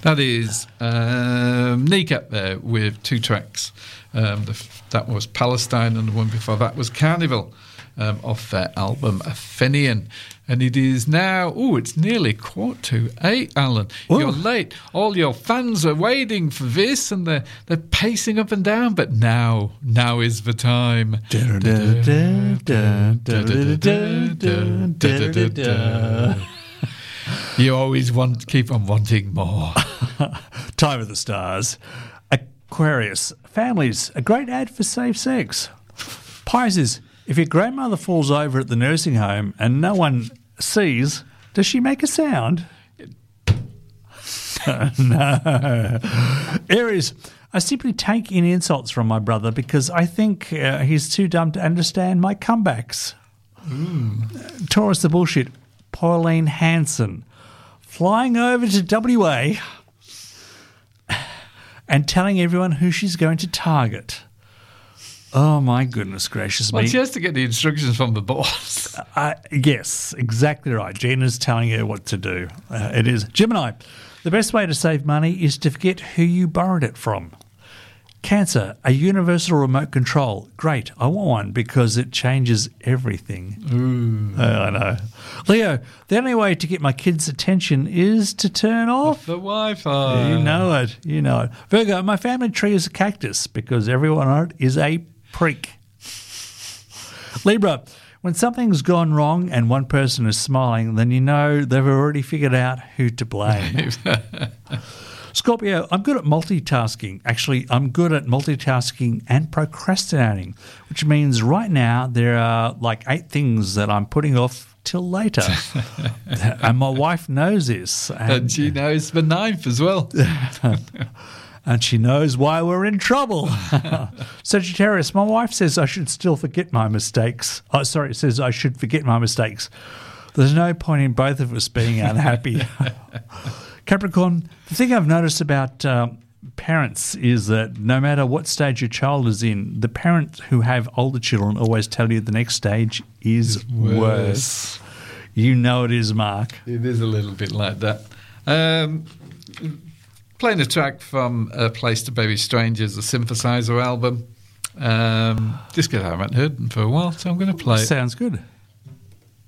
That is Kneecap there with 2 tracks. That was Palestine, and the one before that was Carnival, off their album Athenian. And it is now, it's nearly 7:45, Alan. Whoa. You're late. All your fans are waiting for this, and they're pacing up and down, but now is the time. You always keep on wanting more. Time of the Stars. Aquarius. Families. A great ad for safe sex. Pisces. If your grandmother falls over at the nursing home and no one sees, does she make a sound? No. Aries. I simply take in insults from my brother because I think he's too dumb to understand my comebacks. Taurus the bullshit. Pauline Hanson. Flying over to WA and telling everyone who she's going to target. Oh, my goodness gracious me. Well, she has to get the instructions from the boss. Yes, exactly right. Gina's telling her what to do. It is. Gemini, the best way to save money is to forget who you borrowed it from. Cancer, a universal remote control. Great, I want one because it changes everything. I know. Leo, the only way to get my kids' attention is to turn off The Wi-Fi. You know it. Virgo, my family tree is a cactus because everyone on it is a prick. Libra, when something's gone wrong and one person is smiling, then you know they've already figured out who to blame. Scorpio, I'm good at multitasking. Actually, I'm good at multitasking and procrastinating, which means right now there are like 8 things that I'm putting off till later. And my wife knows this. And she knows the 9th as well. And she knows why we're in trouble. Sagittarius, my wife says I should still forget my mistakes. It says I should forget my mistakes. There's no point in both of us being unhappy. Capricorn, the thing I've noticed about parents is that no matter what stage your child is in, the parents who have older children always tell you the next stage is worse. You know it is, Mark. It is a little bit like that. Playing a track from A Place to Baby Strangers, a synthesizer album. Just because I haven't heard them for a while, so I'm going to play it. Sounds good.